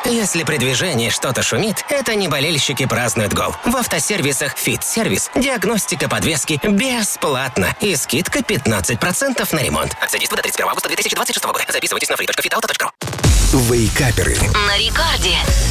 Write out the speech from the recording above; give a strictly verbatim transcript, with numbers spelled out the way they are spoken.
Если при движении что-то шумит, это не болельщики празднуют гол. В автосервисах «Фит-сервис» диагностика подвески бесплатно и скидка пятнадцать процентов на ремонт. Акция действует до тридцать первого августа две тысячи двадцать шестого года. Записывайтесь на free точка fit auto точка ru. Вейкаперы На рекорде.